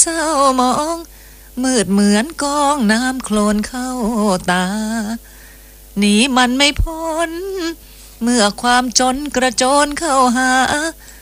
เศร้ามองมืดเหมือนกองน้ำโคลนเข้าตาหนีมันไม่พ้นเมื่อความจนกระโจนเข้าหา